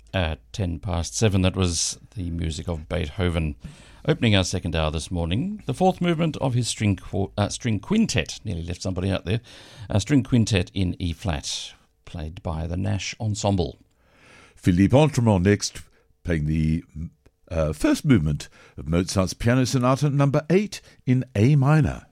At 7:10, that was the music of Beethoven. Opening our second hour this morning, the fourth movement of his string quintet, nearly left somebody out there, a string quintet in E-flat, played by the Nash Ensemble. Philippe Entremont next, playing the first movement of Mozart's Piano Sonata number 8 in A minor.